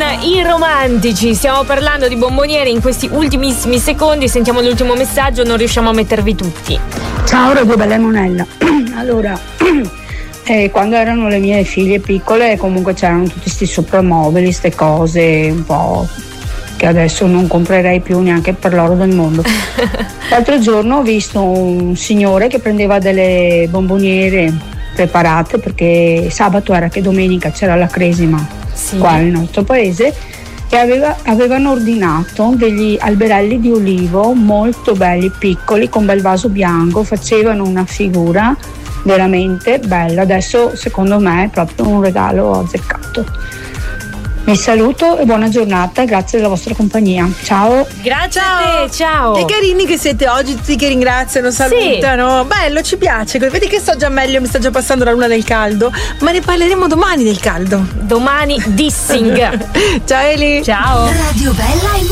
i romantici. Stiamo parlando di bomboniere in questi ultimissimi secondi. Sentiamo l'ultimo messaggio, non riusciamo a mettervi tutti. Ciao Radio Bella e Monella. Allora, quando erano le mie figlie piccole comunque c'erano tutti questi soprammobili, queste cose un po' che adesso non comprerei più neanche per l'oro del mondo. L'altro giorno ho visto un signore che prendeva delle bomboniere preparate, perché sabato era che domenica c'era la cresima qua nel nostro paese, e avevano ordinato degli alberelli di olivo molto belli, piccoli, con bel vaso bianco, facevano una figura veramente bella. Adesso secondo me è proprio un regalo azzeccato. Vi saluto e buona giornata, grazie della vostra compagnia. Ciao. Grazie a te, ciao. Che carini che siete oggi, tutti che ringraziano, salutano. Sì. Bello, ci piace. Vedi che sto già meglio, mi sta già passando la luna del caldo, ma ne parleremo domani del caldo. Domani dissing. Ciao Eli. Ciao. Radio Bella e